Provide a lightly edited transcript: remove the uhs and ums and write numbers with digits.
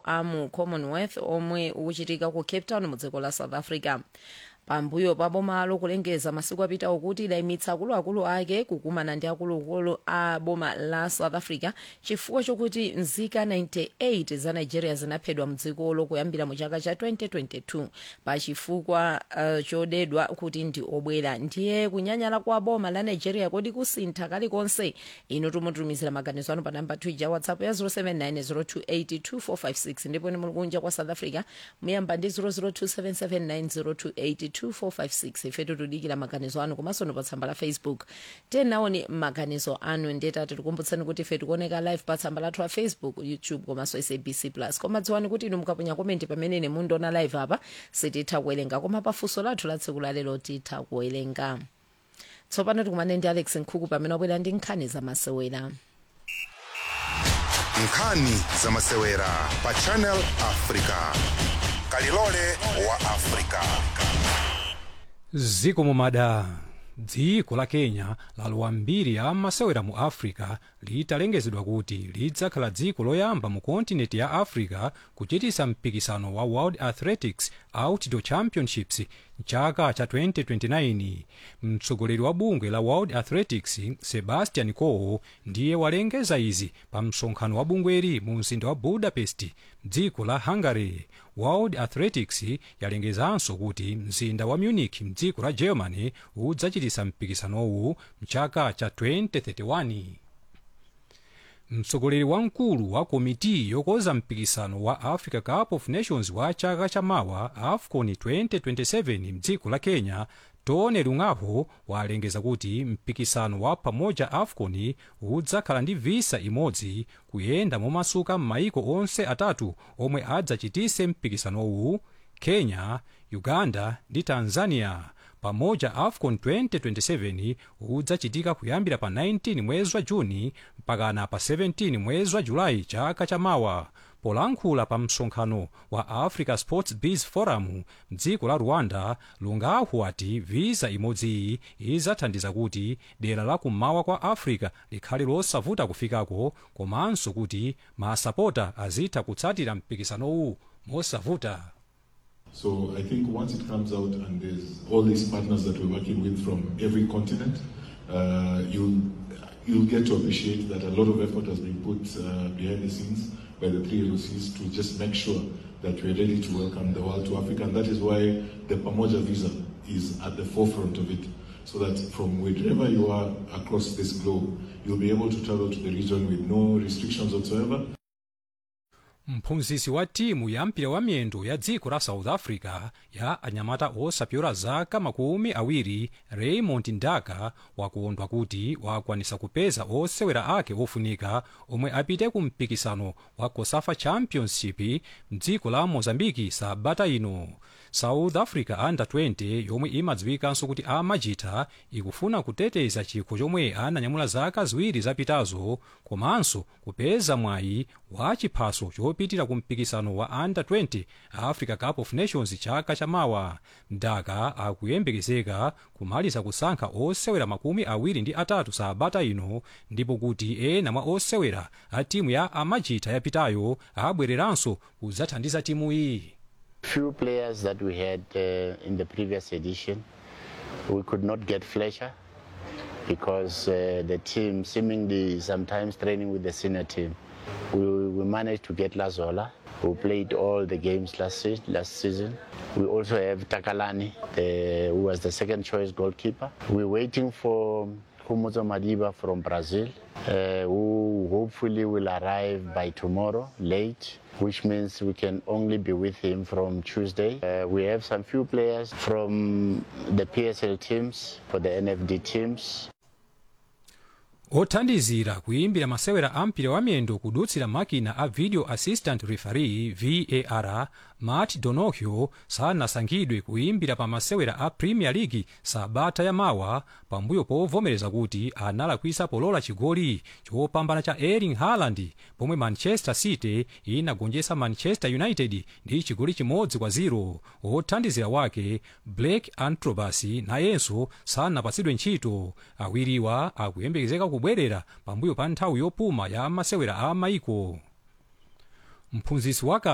a mu commonwealth omwe ukuchitika ku cape town mu dziko la south africa. Pambuyo pa boma lokulengeza masiku apitawo kuti layimitsa akuluakulu ake kukumana ndi akuluakulu a boma la south africa chifukwa chokuti nzika 98 za nigeria zinaphedwa mdzikolo kuyambira mu chaka cha 2022 pa chifukwa chodedwa kuti ndi obwera. Ndiye kunyanyala kwa boma la nigeria kodi kusintha kalikonse? inu tumutumizira maganizo anu pa namba 2 ja whatsapp ya 0790282456 ndipo ni mulungunja kwa south africa muyamba ndi 0027790282456 ifetu tudikira maganizo anu komanso pa tsamba la facebook tenaoni maganizo anu ndetati tikumbutsani kuti ife tikuoneka live pa tsamba lathu la facebook, youtube komanso sabc plus. Koma dziwani kuti inu mukaponya komenti pamene mundiona live apa sititha kuwerenga, koma pafunso lathu la tsiku lalero titha kuwerenga. Tsopano tikumane ndi Alex Nkhuku pamene wabwera ndi nkhani za masewera. Nkhani za masewera pa Channel Africa. Kalilole wa Africa. Zikomo mada. Dziko la Kenya lalowa mbiri ya masewera mu Africa litalengezedwa kuti lidzakhala dziko loyamba mu kontinenti ya Africa kuchitisa mpikisano wa World Athletics Outdoor Championships chaka cha 2029. Mtsogoleri wa bungwe la World Athletics Sebastian Coe ndiye walengeza izi pa msonkhano wa bungweri mu mzinda wa Budapest, dziko la Hungary. World Athletics yalengezanso kuti mzinda wa Munich mdziko la Germany udzachitisa mpikisanowu mchaka cha 2031. Mtsogoleri wamkulu wa komiti yokoza mpikisano wa Africa Cup of Nations wa chaka cha mawa AFCON 2027 mdziko la Kenya, Tone Lungaho, walengeza kuti mpikisano wa pamoja AFCON udzakhala ndi visa imodzi kuyenda momasuka m'maiko onse atatu omwe adzachitise mpikisanowu: Kenya, Uganda ndi Tanzania. Pamoja AFCON 2027 udzachitika kuyambira pa 19 mwezi wa Juni mpakana pa 17 mwezi wa Julai chaka cha mawa. Polankhula pa msonkhano wa Africa Sports Biz Forum mdziko la Rwanda, Lungaho ati visa imodzi idzathandiza kuti dera la kummawa kwa Africa likhale losavuta kufikako, komanso kuti masapota azitha kutsatira mpikisanowu mosavuta. So I think once it comes out and there's all these partners that we're working with from every continent, you'll get to appreciate that a lot of effort has been put behind the scenes by the three LOCs to just make sure that we're ready to welcome the world to Africa. And that is why the Pamoja visa is at the forefront of it, so that from wherever you are across this globe, you'll be able to travel to the region with no restrictions whatsoever. Mphunzitsi wa timu ya mpira wa miyendo ya dziko la South Africa ya anyamata osapyola zaka makumi awiri, Raymond Ndaka, wakondwa kuti wakwanisa kupeza osewera ake ofunika omwe apite ku mpikisano wa COSAFA Championship mdziko la Mozambiki sabata ino. South Africa Under 20 yomwe imadziwikanso kuti Amajita ikufuna kuteteza chikho chomwe ananyamula zaka ziwiri zapitazo, komanso kupeza mwayi wa chiphaso chopitira ku mpikisano wa Under 20 Africa Cup of Nations chaka cha mawa. Ndaka akuyembekezeka kumaliza kusankha osewera makumi awiri ndi atatu sabata ino, ndipo kuti ena mwa osewera a timu ya Amajita yapitayo abwereranso kudzathandiza timu iyi. Few players that we had in the previous edition, we could not get Fletcher because the team seemingly sometimes training with the senior team. We managed to get Lazola, who played all the games last season. We also have Takalani, who was the second choice goalkeeper. We're waiting for Kumuzo Madiba from Brazil, who hopefully will arrive by tomorrow late, which means we can only be with him from Tuesday. We have some few players from the PSL teams, for the NFD teams. Othandizira kuimbira masewera ampira wa miyendo kudutsira makina a video assistant referee VAR, Matt Donoghue sanasankhidwe kuimbira pa masewera a Premier League sabata ya mawa, pambuyo povomereza kuti analakwisa polola chigoli chopambana cha Erling Haaland pomwe Manchester City inagonjetsa Manchester United ndi chigoli chimodzi kwa 0. Othandizira wake Blake Antrobus nayenso sanapatsidwe ntchito. Awiriwa akuyembekezeka kubwerera pambuyo pa nthawi yopuma ya masewera a maiko. Mphunzitsi waka